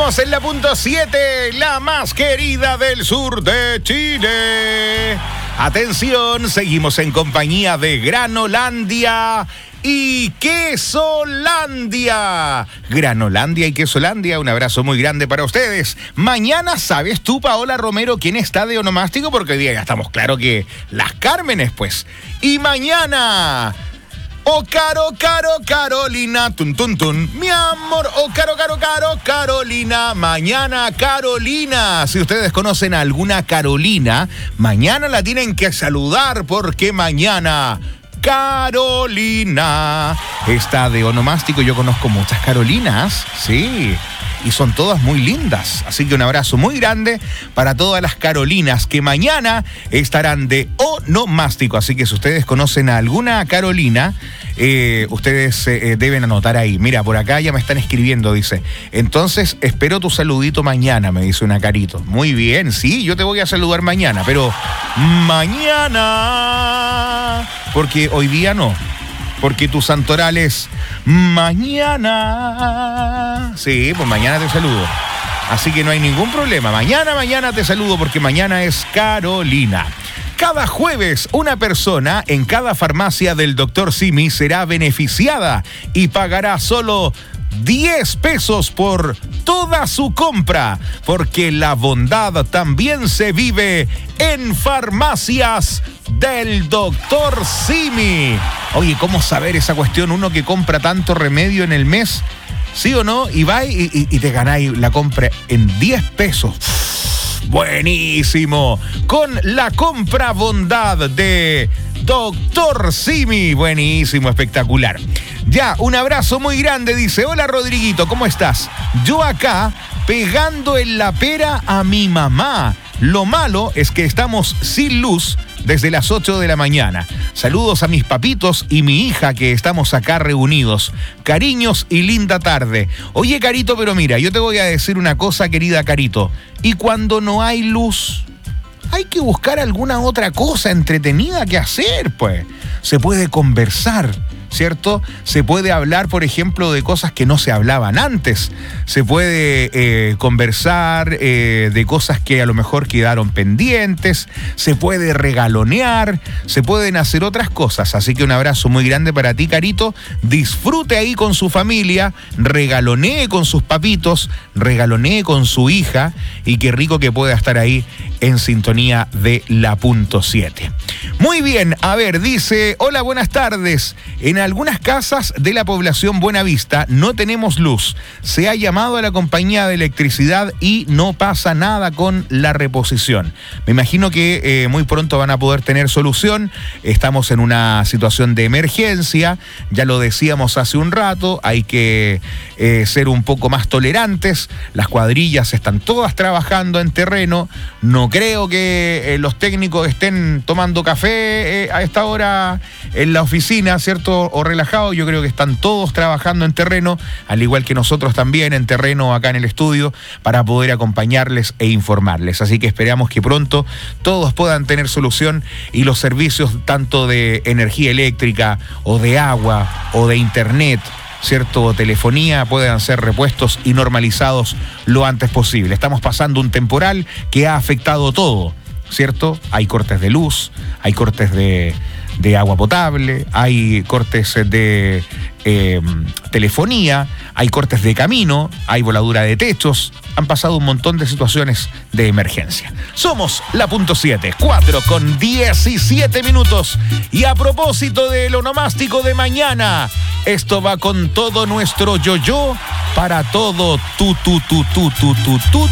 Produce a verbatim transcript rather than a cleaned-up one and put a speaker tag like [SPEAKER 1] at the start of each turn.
[SPEAKER 1] Seguimos en la punto siete, la más querida del sur de Chile. Atención, seguimos en compañía de Granolandia y Quesolandia. Granolandia y Quesolandia, un abrazo muy grande para ustedes. Mañana, ¿sabes tú, Paola Romero, quién está de onomástico? Porque hoy día ya estamos claro que las Cármenes, pues. Y mañana... Oh, caro, caro, Carolina, tun, tun, tun, mi amor, oh, caro, caro, caro, Carolina, mañana Carolina. Si ustedes conocen a alguna Carolina, mañana la tienen que saludar porque mañana Carolina está de onomástico. Yo conozco muchas Carolinas, sí, y son todas muy lindas. Así que un abrazo muy grande para todas las Carolinas que mañana estarán de onomástico. Así que si ustedes conocen a alguna Carolina, eh, ustedes eh, deben anotar ahí. Mira, por acá ya me están escribiendo, dice. Entonces, espero tu saludito mañana, me dice una Carito. Muy bien, sí, yo te voy a saludar mañana, pero mañana, porque hoy día no. Porque tu santoral es mañana. Sí, pues mañana te saludo. Así que no hay ningún problema. Mañana, mañana te saludo porque mañana es Carolina. Cada jueves, una persona en cada farmacia del doctor Simi será beneficiada y pagará solo diez pesos por toda su compra, porque la bondad también se vive en farmacias del doctor Simi. Oye, ¿cómo saber esa cuestión? Uno que compra tanto remedio en el mes, ¿sí o no? Y va y, y, y te ganáis la compra en diez pesos. Buenísimo. Con la compra bondad de doctor Simi. Buenísimo, espectacular. Ya, un abrazo muy grande, dice. Hola, Rodriguito, ¿cómo estás? Yo acá pegando en la pera a mi mamá. Lo malo es que estamos sin luz desde las ocho de la mañana. Saludos a mis papitos y mi hija que estamos acá reunidos. Cariños y linda tarde. Oye, Carito, pero mira, yo te voy a decir una cosa, querida Carito. Y cuando no hay luz, hay que buscar alguna otra cosa entretenida que hacer, pues. Se puede conversar, ¿cierto? Se puede hablar, por ejemplo, de cosas que no se hablaban antes. Se puede eh, conversar eh, de cosas que a lo mejor quedaron pendientes. Se puede regalonear. Se pueden hacer otras cosas. Así que un abrazo muy grande para ti, Carito. Disfrute ahí con su familia. Regalonee con sus papitos. Regalonee con su hija. Y qué rico que pueda estar ahí en sintonía de la punto siete. Muy bien, a ver, dice, hola, buenas tardes. En algunas casas de la población Buenavista no tenemos luz. Se ha llamado a la compañía de electricidad y no pasa nada con la reposición. Me imagino que eh, muy pronto van a poder tener solución. Estamos en una situación de emergencia. Ya lo decíamos hace un rato, hay que eh, ser un poco más tolerantes. Las cuadrillas están todas trabajando en terreno. No creo que eh, los técnicos estén tomando café eh, a esta hora en la oficina, ¿cierto? O relajado. Yo creo que están todos trabajando en terreno, al igual que nosotros también en terreno acá en el estudio, para poder acompañarles e informarles. Así que esperamos que pronto todos puedan tener solución y los servicios tanto de energía eléctrica o de agua o de internet, ¿cierto?, o telefonía, puedan ser repuestos y normalizados lo antes posible. Estamos pasando un temporal que ha afectado todo, ¿cierto? Hay cortes de luz, hay cortes de, de agua potable, hay cortes de eh, telefonía, hay cortes de camino, hay voladura de techos. Han pasado un montón de situaciones de emergencia. Somos la punto siete, cuatro con diecisiete minutos. Y a propósito del onomástico de mañana, esto va con todo nuestro yo-yo para todo tu, tu, tu, tu, tu, tu, tu,